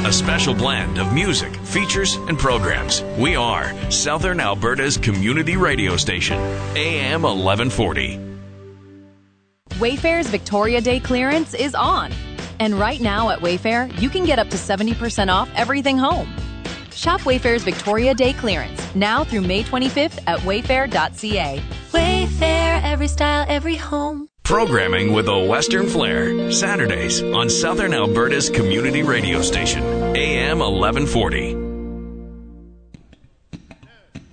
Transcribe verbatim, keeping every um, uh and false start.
A special blend of music, features, and programs. We are Southern Alberta's community radio station, A M eleven forty. Wayfair's Victoria Day clearance is on. And right now at Wayfair, you can get up to seventy percent off everything home. Shop Wayfair's Victoria Day clearance now through May twenty-fifth at wayfair dot c a. Wayfair, every style, every home. Programming with a Western flair. Saturdays on Southern Alberta's community radio station, A M eleven forty.